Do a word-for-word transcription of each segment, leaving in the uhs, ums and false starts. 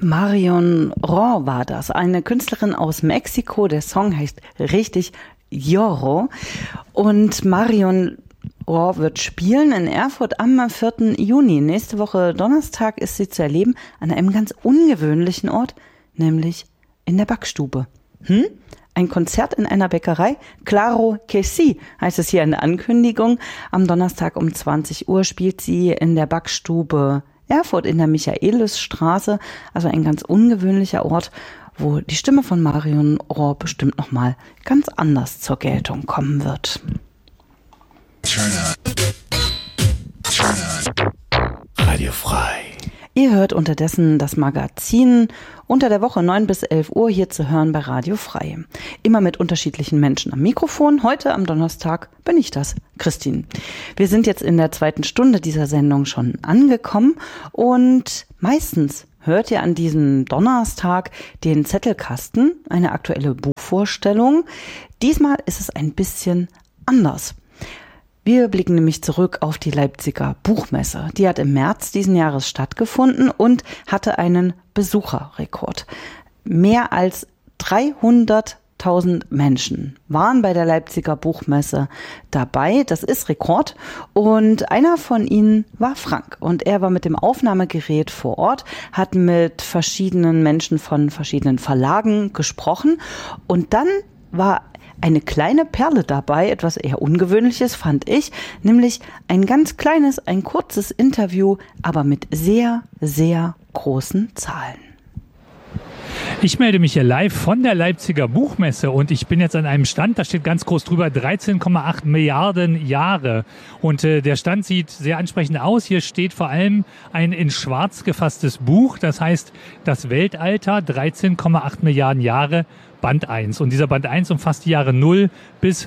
Marion Ro war das, eine Künstlerin aus Mexiko. Der Song heißt richtig Lloro. Und Marion Ro wird spielen in Erfurt am vierten Juni. Nächste Woche Donnerstag ist sie zu erleben an einem ganz ungewöhnlichen Ort, nämlich in der Backstube. Hm? Ein Konzert in einer Bäckerei? Claro que sí, heißt es hier in der Ankündigung. Am Donnerstag um zwanzig Uhr spielt sie in der Backstube Erfurt in der Michaelisstraße, also ein ganz ungewöhnlicher Ort, wo die Stimme von Marion Ro bestimmt nochmal ganz anders zur Geltung kommen wird. Radio frei. Ihr hört unterdessen das Magazin unter der Woche neun bis elf Uhr hier zu hören bei Radio Frei. Immer mit unterschiedlichen Menschen am Mikrofon. Heute am Donnerstag bin ich das, Christine. Wir sind jetzt in der zweiten Stunde dieser Sendung schon angekommen und meistens hört ihr an diesem Donnerstag den Zettelkasten, eine aktuelle Buchvorstellung. Diesmal ist es ein bisschen anders. Wir blicken nämlich zurück auf die Leipziger Buchmesse. Die hat im März diesen Jahres stattgefunden und hatte einen Besucherrekord. Mehr als dreihunderttausend Menschen waren bei der Leipziger Buchmesse dabei. Das ist Rekord. Und einer von ihnen war Frank. Und er war mit dem Aufnahmegerät vor Ort, hat mit verschiedenen Menschen von verschiedenen Verlagen gesprochen. Und dann war eine kleine Perle dabei, etwas eher Ungewöhnliches, fand ich, nämlich ein ganz kleines, ein kurzes Interview, aber mit sehr, sehr großen Zahlen. Ich melde mich hier live von der Leipziger Buchmesse und ich bin jetzt an einem Stand, da steht ganz groß drüber dreizehn Komma acht Milliarden Jahre. Und äh, der Stand sieht sehr ansprechend aus. Hier steht vor allem ein in schwarz gefasstes Buch, das heißt das Weltalter, dreizehn Komma acht Milliarden Jahre, Band eins. Und dieser Band eins umfasst die Jahre null bis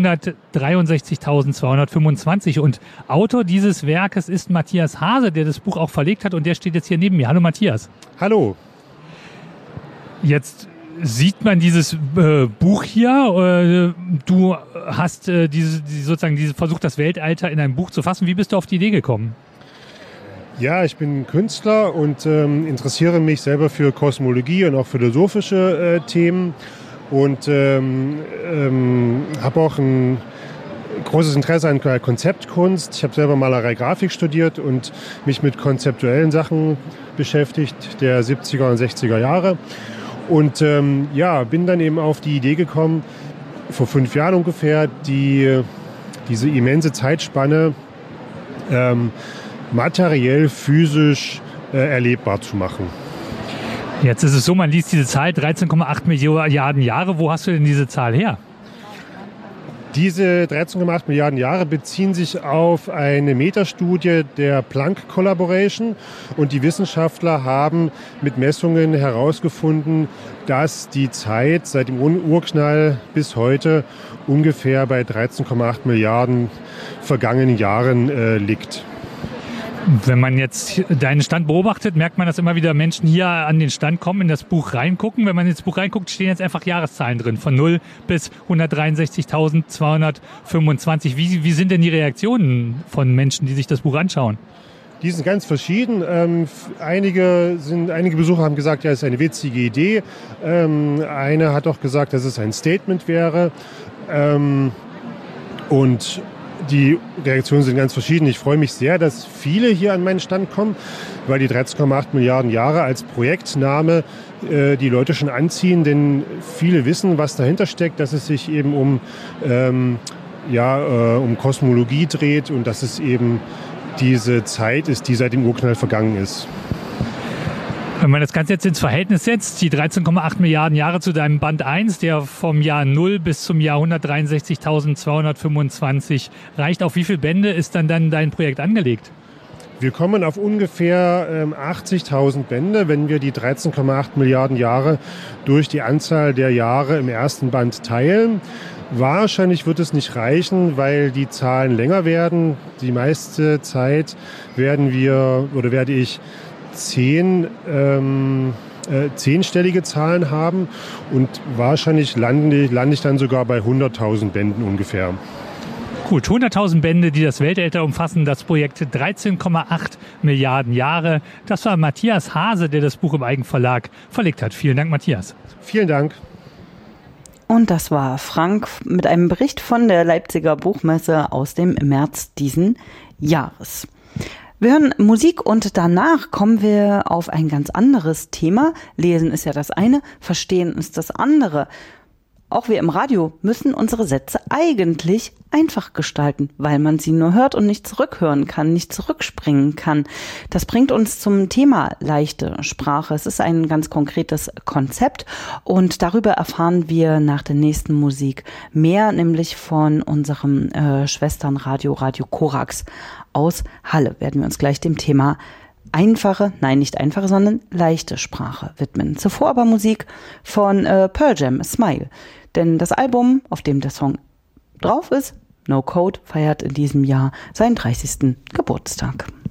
hundertdreiundsechzigtausendzweihundertfünfundzwanzig. Und Autor dieses Werkes ist Matthias Hase, der das Buch auch verlegt hat und der steht jetzt hier neben mir. Hallo Matthias. Hallo. Jetzt sieht man dieses äh, Buch hier. Äh, du hast äh, diese, die, sozusagen diese versucht, das Weltalter in ein Buch zu fassen. Wie bist du auf die Idee gekommen? Ja, ich bin Künstler und ähm, interessiere mich selber für Kosmologie und auch philosophische äh, Themen und ähm, ähm, habe auch ein großes Interesse an Konzeptkunst. Ich habe selber Malerei, Grafik studiert und mich mit konzeptuellen Sachen beschäftigt, der siebziger und sechziger Jahre. Und ähm, ja, bin dann eben auf die Idee gekommen, vor fünf Jahren ungefähr, die, diese immense Zeitspanne ähm, materiell, physisch äh, erlebbar zu machen. Jetzt ist es so, man liest diese Zahl dreizehn Komma acht Milliarden Jahre. Wo hast du denn diese Zahl her? Diese dreizehn Komma acht Milliarden Jahre beziehen sich auf eine Metastudie der Planck Collaboration und die Wissenschaftler haben mit Messungen herausgefunden, dass die Zeit seit dem Urknall bis heute ungefähr bei dreizehn Komma acht Milliarden vergangenen Jahren äh, liegt. Wenn man jetzt deinen Stand beobachtet, merkt man, dass immer wieder Menschen hier an den Stand kommen, in das Buch reingucken. Wenn man ins Buch reinguckt, stehen jetzt einfach Jahreszahlen drin, von null bis hundertdreiundsechzigtausendzweihundertfünfundzwanzig. Wie, wie sind denn die Reaktionen von Menschen, die sich das Buch anschauen? Die sind ganz verschieden. Ähm, einige, sind, einige Besucher haben gesagt, ja, es ist eine witzige Idee. Ähm, eine hat auch gesagt, dass es ein Statement wäre. Ähm, und die Reaktionen sind ganz verschieden. Ich freue mich sehr, dass viele hier an meinen Stand kommen, weil die dreizehn Komma acht Milliarden Jahre als Projektname äh, die Leute schon anziehen, denn viele wissen, was dahinter steckt, dass es sich eben um, ähm, ja, äh, um Kosmologie dreht und dass es eben diese Zeit ist, die seit dem Urknall vergangen ist. Wenn man das Ganze jetzt ins Verhältnis setzt, die dreizehn Komma acht Milliarden Jahre zu deinem Band eins, der vom Jahr null bis zum Jahr hundertdreiundsechzigtausendzweihundertfünfundzwanzig reicht, auf wie viele Bände ist dann, dann dein Projekt angelegt? Wir kommen auf ungefähr ähm, achtzigtausend Bände, wenn wir die dreizehn Komma acht Milliarden Jahre durch die Anzahl der Jahre im ersten Band teilen. Wahrscheinlich wird es nicht reichen, weil die Zahlen länger werden. Die meiste Zeit werden wir oder werde ich zehn, ähm, äh, zehnstellige Zahlen haben und wahrscheinlich lande, lande ich dann sogar bei hunderttausend Bänden ungefähr. Gut, hunderttausend Bände, die das Weltalter umfassen, das Projekt dreizehn Komma acht Milliarden Jahre. Das war Matthias Hase, der das Buch im Eigenverlag verlegt hat. Vielen Dank, Matthias. Vielen Dank. Und das war Frank mit einem Bericht von der Leipziger Buchmesse aus dem März diesen Jahres. Wir hören Musik und danach kommen wir auf ein ganz anderes Thema. Lesen ist ja das eine, verstehen ist das andere. Auch wir im Radio müssen unsere Sätze eigentlich einfach gestalten, weil man sie nur hört und nicht zurückhören kann, nicht zurückspringen kann. Das bringt uns zum Thema leichte Sprache. Es ist ein ganz konkretes Konzept und darüber erfahren wir nach der nächsten Musik mehr, nämlich von unserem äh, Schwesternradio, Radio Korax aus Halle. Werden wir uns gleich dem Thema einfache, nein, nicht einfache, sondern leichte Sprache widmen. Zuvor aber Musik von äh, Pearl Jam, Smile. Denn das Album, auf dem der Song drauf ist, No Code, feiert in diesem Jahr seinen dreißigsten Geburtstag.